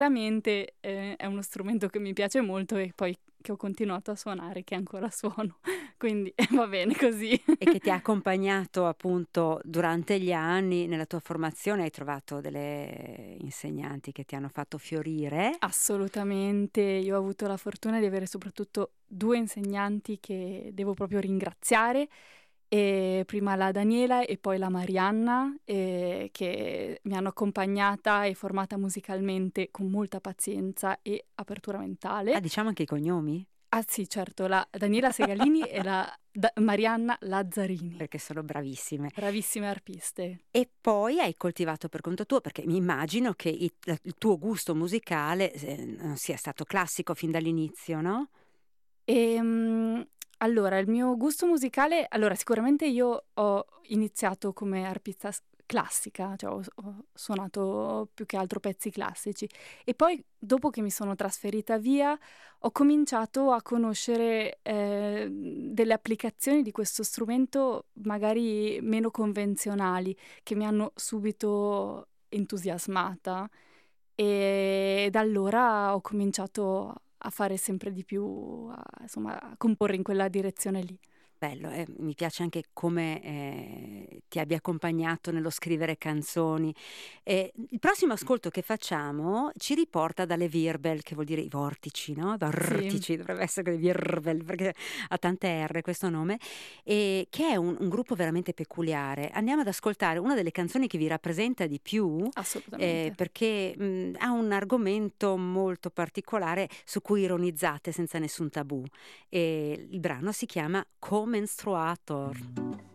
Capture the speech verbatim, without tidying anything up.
Esattamente, ehm, è uno strumento che mi piace molto e poi che ho continuato a suonare, che ancora suono, quindi va bene così. E che ti ha accompagnato appunto durante gli anni nella tua formazione, hai trovato delle insegnanti che ti hanno fatto fiorire? Assolutamente, io ho avuto la fortuna di avere soprattutto due insegnanti che devo proprio ringraziare, ehm, prima la Daniela e poi la Marianna, ehm, che mi hanno accompagnata e formata musicalmente con molta pazienza e apertura Ah, mentale. diciamo anche i cognomi? Ah sì, certo, la Daniela Segalini e la Da Marianna Lazzarini, Perché sono bravissime. bravissime arpiste. E poi hai coltivato per conto tuo, perché mi immagino che i t il tuo gusto musicale se non sia stato classico fin dall'inizio, no? Ehm, allora il mio gusto musicale allora sicuramente io ho iniziato come arpista s classica, cioè ho s ho suonato più che altro pezzi classici e poi dopo che mi sono trasferita via ho cominciato a conoscere, ehm, delle applicazioni di questo strumento magari meno convenzionali, che mi hanno subito entusiasmata. E da allora ho cominciato a fare sempre di più, a insomma, a comporre in quella direzione lì. Bello, e mi piace anche come, ehm, ti abbia accompagnato nello scrivere canzoni. Ehm, il prossimo ascolto che facciamo ci riporta dalle Wirbel, che vuol dire i vortici, no, Sì. vortici, dovrebbe essere Wirbel perché ha tante R questo nome, ehm, che è un un gruppo veramente peculiare. Andiamo ad ascoltare una delle canzoni che vi rappresenta di più, ehm, Assolutamente. perché, mhmm, ha un argomento molto particolare su cui ironizzate senza nessun tabù. E il brano si chiama Co-Menstruator.